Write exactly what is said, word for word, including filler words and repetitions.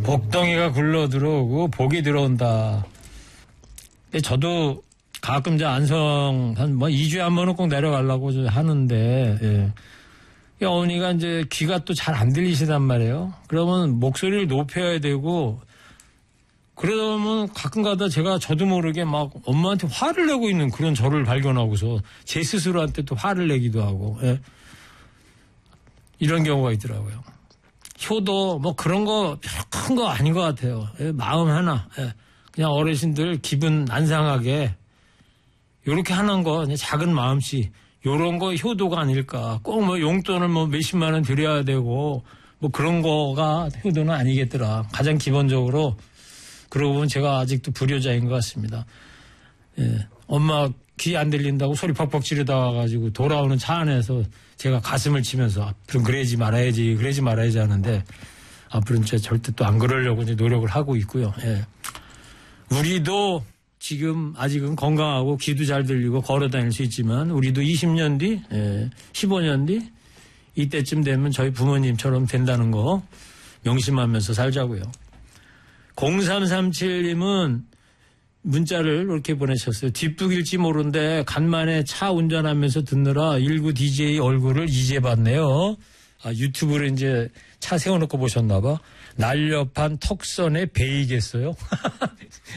복덩이가 굴러 들어오고 복이 들어온다. 근데 저도 가끔 이제 안성 한 뭐 이 주에 한 번은 꼭 내려가려고 하는데, 예. 어머니가 이제 귀가 또 잘 안 들리시단 말이에요. 그러면 목소리를 높여야 되고, 그러면 가끔 가다 제가 저도 모르게 막 엄마한테 화를 내고 있는 그런 저를 발견하고서 제 스스로한테 또 화를 내기도 하고, 예. 이런 경우가 있더라고요. 효도 뭐 그런 거 큰 거 아닌 것 같아요. 예. 마음 하나, 예. 그냥 어르신들 기분 안 상하게 요렇게 하는 거 그냥 작은 마음씨 요런 거 효도가 아닐까. 꼭 뭐 용돈을 뭐 몇십만 원 드려야 되고 뭐 그런 거가 효도는 아니겠더라. 가장 기본적으로 그러고 보면 제가 아직도 불효자인 것 같습니다. 예. 엄마 귀 안 들린다고 소리 퍽퍽 지르다 와가지고 돌아오는 차 안에서 제가 가슴을 치면서 앞으로는 그러지 말아야지 그러지 말아야지 하는데 앞으로는 제가 절대 또 안 그러려고 이제 노력을 하고 있고요. 예. 우리도 지금 아직은 건강하고 귀도 잘 들리고 걸어 다닐 수 있지만 우리도 이십 년 뒤, 예, 십오 년 뒤 이때쯤 되면 저희 부모님처럼 된다는 거 명심하면서 살자고요. 공삼삼칠님은 문자를 이렇게 보내셨어요. 뒷북일지 모른데 간만에 차 운전하면서 듣느라 일구 디제이 얼굴을 이제 봤네요. 아, 유튜브를 이제 차 세워놓고 보셨나 봐. 날렵한 턱선에 베이겠어요.